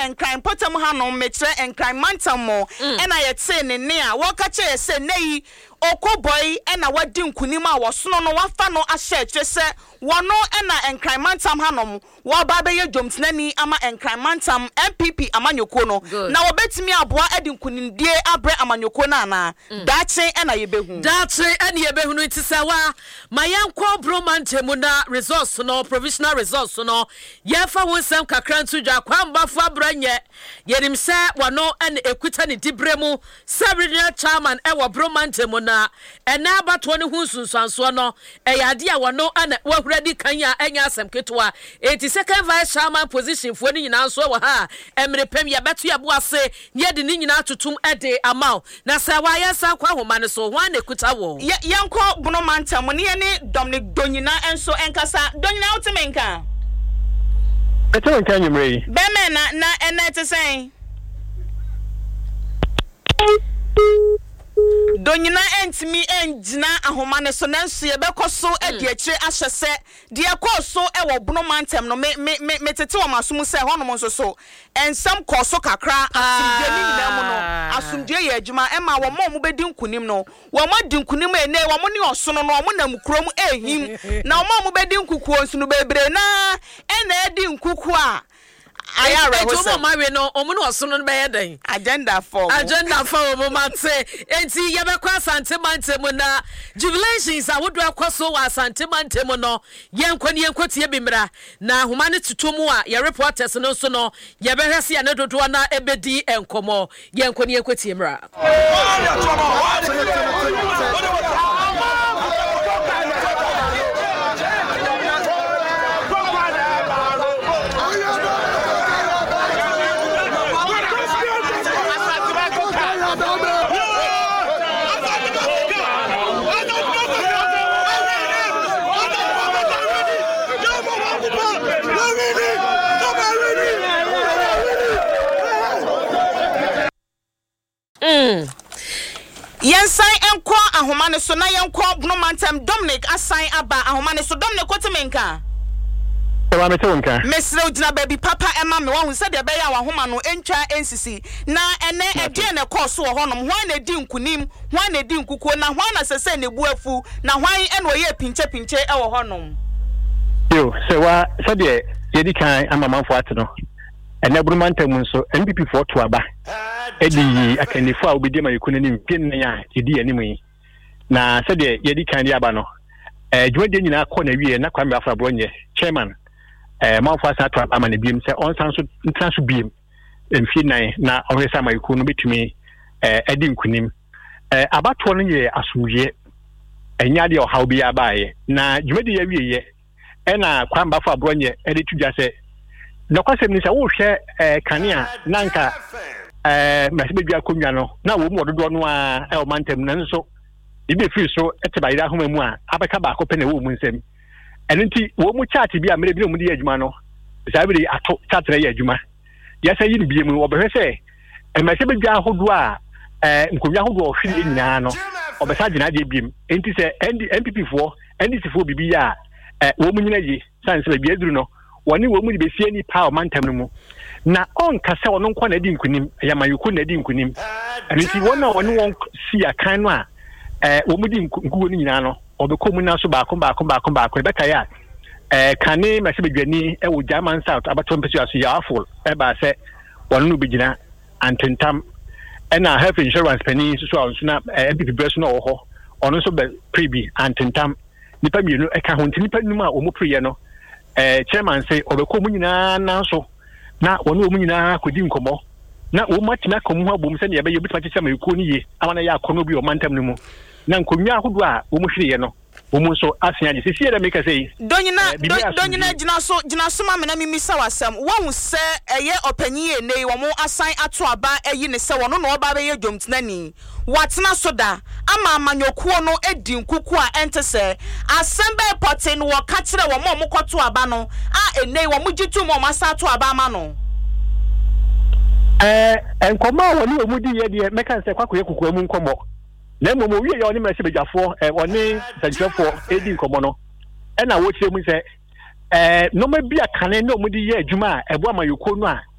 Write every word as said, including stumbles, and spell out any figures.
enkran potem hanom metre enkran mantamo e na yete ne ne a wo ka che se nei okoboy e na wadi nkunim a wo sono no wafa no ahye che se wono e na enkran mantam hanom wo ba be ye dwomtenani ama enkran mantam M P P amanyoko no na wo betimi aboa edi nkunimdie abre amanyoko na na dache e na yebehu dache e na yebehu no ntisawa mayankwo bromantemu na resource no provisional resource no yefa wonsam kakra ntudwa kwambafo abranye yenim se wono e na ekuta ne dibremu regional chairman e wo bromantemu na ena abato ne hunsunsanso no e yade a wono ana wahuradi kanya enya asem ketwa eighty second vice chairman position fo ni nyina nso wo ha emrepem ya beto ya boase ye de ni nyina tutum ede amaw na se wa yesa kwa homa ne so hwan ekuta wo ye yenko bromantemu ne ne Dominic Donyina enso enkasa Donyina utemenka Etemenka nyumrei beme na na enete sen Donyina entimi engina ahoma ne so nanso ye bekoso ade akire ahyese de ekoso e wo bromantemu no me me me tete wo masom se honom nso so ensam koso kakra asumdie ni nyina mu no asumdie ye adwuma e ma wo mo mo bedi nkunim no wo mo di nkunim ene wo mo ne osono no mo nam kurom ehim na wo mo mo bedi nkukuo nso no bebre na e na edi nkuku a aya rehoso omo mawe no omo no osono no be yeden agenda for agenda for omo mate enti ye be kwa Asante Mantemu na jubilations awodo akwaso wa Asante Mantemu no yenkwa ne yenkotie bimra na homa ne tutomu a ye reporters no so no ye be hwese ya ne dodo na ebedi enkomo yenkwa ne yenkotie mra Mm. Yensan enko ahoma ne so na yenko bromantemu Dominic asan aba ahoma ne so Dominic kotemenka Ewa metemenka mesre udina baby papa ema me wo se de be ya ahoma no entwa ensisi na ene ede ne course wo honom hwan na di nkunim hwan na di nkukuo na hwan na sese ne buafu na hwan ene oye pinche pinche e wo honom yo se wa se de yedi kan amamanfo ate no ene bromantemu nso M P P for to aba edi akanifo a obedi mayekuna ni mpin ya edi animu yi na se de yedi kan dia aba no eh dwode nyina akọ na wie na kwame afrabro nye chairman eh manfo asa to aba na biem se on san so ntan so biem emfi nan na ohwesa mayekuna no betumi eh edi nkunim eh abato no ye asumye enya de ohaw bi abaye na dwode ya wie ye e na kwame afrabro nye edi tudwa se na kwasem ni se wo hwe eh kanea nanka eh masibedwa konwa no na wo mu ododo no a e o Mantemu na nso ibe fi so etibayira homa mu a abeka ba ko pene wo mu nsem enenti wo mu chat bi a mere bi no mu di adwuma no sabiri ato chat na ye adwuma ya sa yin bi mu wo behwe se e masibedwa hodo a eh nkonwa hodo o hwiri nyina no obesa gina de biem enti se M P P fo N D C fo bibi ya eh wo mu nyina yi sanse ba bi aduru no woni wo mu di besie ni pa o Mantemu mu na on kase wono nkwa na di nkunim ya mayuko na di nkunim anti wona woni won si akan no a eh wo mu di nkuwo ni nyina no obeko mu na so ba ko ba ko ba ko ba ko beka ya eh kane masibedwani e wo German South abato mpesi aso ya afol e ba se wono no bigina antentam e na health insurance penny so so na M P P breast no wo ho ono so be prebi antentam nipa mienu e ka ho nipa num a wo mu priye no eh chairman say obeko mu nyina na so na wono mu nyina kodi nkomo na wo matina komu ho abom se ne yebe yebitwa kyekye mayuko ni ye amana ya kono bi o Mantemu no mu na nkonwa ahodo a wo mu hwiriye no wo mu so asia de sisi da meka sei Donyina Donyina gina so gina so ma na mimi sa wasam wo hu se eye opanyi ye nei wo mu asan ato aba eyi ne se wono no oba be ye dwomtenani watena so da ama amanyokuo no edi nkuku a ente se asembe pote no wo ka kire wo mo mokoto aba no a enei wo mu gitu mo masa ato aba ama no eh enkoma wo ni wo mu di ye de meka se kwakoye kuku mu nkomo na mo mo wie ye oni mrese bejafo eh oni sanjefo edi nkomo no e na wo kire mu se eh no ma bia kane no mu di ye adwuma a ebo amayuko no a